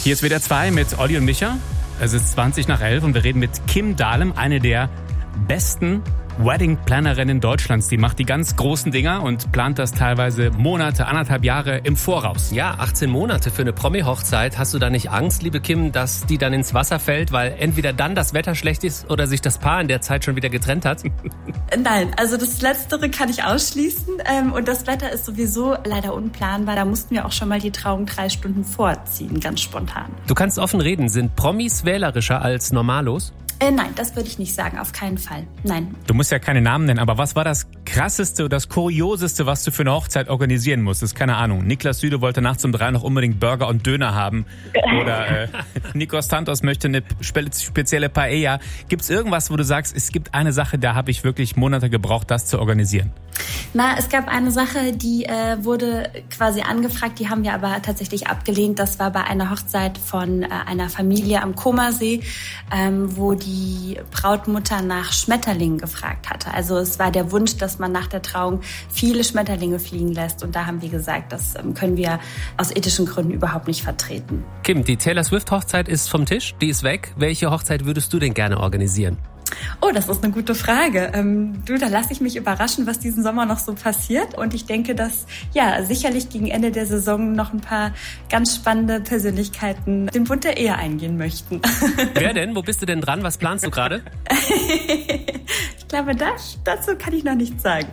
Hier ist WDR 2 mit Olli und Micha. Es ist 20 nach 11 und wir reden mit Kim Dahlem, eine der besten Wedding-Plannerinnen Deutschlands. Die macht die ganz großen Dinger und plant das teilweise Monate, 1,5 Jahre im Voraus. Ja, 18 Monate für eine Promi-Hochzeit. Hast du da nicht Angst, liebe Kim, dass die dann ins Wasser fällt, weil entweder dann das Wetter schlecht ist oder sich das Paar in der Zeit schon wieder getrennt hat? Nein, also das Letztere kann ich ausschließen. Und das Wetter ist sowieso leider unplanbar. Da mussten wir auch schon mal die Trauung 3 Stunden vorziehen, ganz spontan. Du kannst offen reden. Sind Promis wählerischer als Normalos? Nein, das würde ich nicht sagen, auf keinen Fall. Nein. Du musst ja keine Namen nennen, aber was war das Krasseste oder das Kurioseste, was du für eine Hochzeit organisieren musstest? Keine Ahnung. Niklas Süle wollte nachts um 3 noch unbedingt Burger und Döner haben. Oder Nikos Santos möchte eine spezielle Paella. Gibt es irgendwas, wo du sagst, es gibt eine Sache, da habe ich wirklich Monate gebraucht, das zu organisieren? Na, es gab eine Sache, die wurde quasi angefragt, die haben wir aber tatsächlich abgelehnt. Das war bei einer Hochzeit von einer Familie am Comersee, wo die Brautmutter nach Schmetterlingen gefragt hatte. Also es war der Wunsch, dass man nach der Trauung viele Schmetterlinge fliegen lässt. Und da haben wir gesagt, das können wir aus ethischen Gründen überhaupt nicht vertreten. Kim, die Taylor Swift-Hochzeit ist vom Tisch, die ist weg. Welche Hochzeit würdest du denn gerne organisieren? Oh, das ist eine gute Frage. Da lasse ich mich überraschen, was diesen Sommer noch so passiert. Und ich denke, dass sicherlich gegen Ende der Saison noch ein paar ganz spannende Persönlichkeiten den Bund der Ehe eingehen möchten. Wer denn? Wo bist du denn dran? Was planst du gerade? Ich glaube, dazu kann ich noch nichts sagen.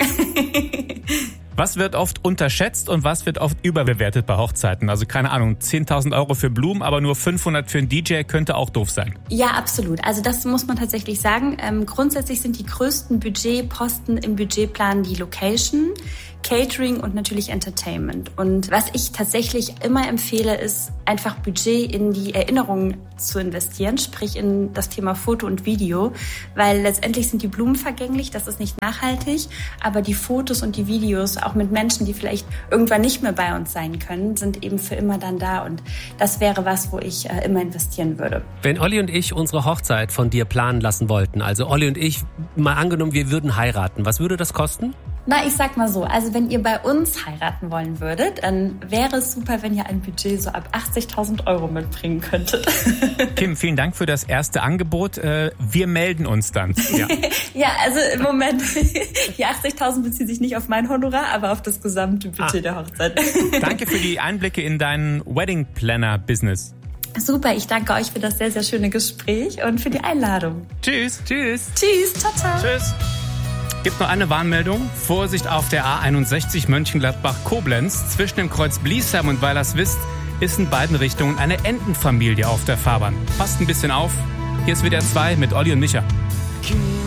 Was wird oft unterschätzt und was wird oft überbewertet bei Hochzeiten? Also keine Ahnung, 10.000 Euro für Blumen, aber nur 500 für einen DJ könnte auch doof sein. Ja, absolut. Also das muss man tatsächlich sagen. Grundsätzlich sind die größten Budgetposten im Budgetplan die Location, Catering und natürlich Entertainment. Und was ich tatsächlich immer empfehle, ist einfach Budget in die Erinnerungen zu investieren, sprich in das Thema Foto und Video, weil letztendlich sind die Blumen vergänglich, das ist nicht nachhaltig, aber die Fotos und die Videos, auch mit Menschen, die vielleicht irgendwann nicht mehr bei uns sein können, sind eben für immer dann da und das wäre was, wo ich immer investieren würde. Wenn Olli und ich unsere Hochzeit von dir planen lassen wollten, also Olli und ich, mal angenommen, wir würden heiraten, was würde das kosten? Na, ich sag mal so, also wenn ihr bei uns heiraten wollen würdet, dann wäre es super, wenn ihr ein Budget so ab 80.000 Euro mitbringen könntet. Kim, vielen Dank für das erste Angebot. Wir melden uns dann. Ja, ja, also im Moment, die 80.000 beziehen sich nicht auf mein Honorar, aber auf das gesamte Budget der Hochzeit. Danke für die Einblicke in dein Wedding Planner Business. Super, ich danke euch für das sehr, sehr schöne Gespräch und für die Einladung. Tschüss. Tschüss. Tschüss, ciao, ciao. Tschüss. Gibt noch eine Warnmeldung. Vorsicht auf der A61 Mönchengladbach-Koblenz. Zwischen dem Kreuz Bliesheim und Weilerswist ist in beiden Richtungen eine Entenfamilie auf der Fahrbahn. Passt ein bisschen auf. Hier ist WDR 2 mit Olli und Micha.